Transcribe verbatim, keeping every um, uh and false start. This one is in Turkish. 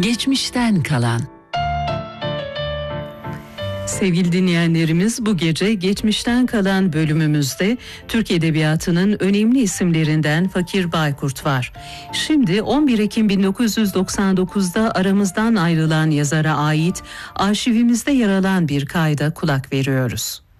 Geçmişten kalan. Sevgili dinleyenlerimiz, bu gece geçmişten kalan bölümümüzde Türk Edebiyatı'nın önemli isimlerinden Fakir Baykurt var. Şimdi on bir Ekim bin dokuz yüz doksan dokuzda aramızdan ayrılan yazara ait arşivimizde yer alan bir kayda kulak veriyoruz.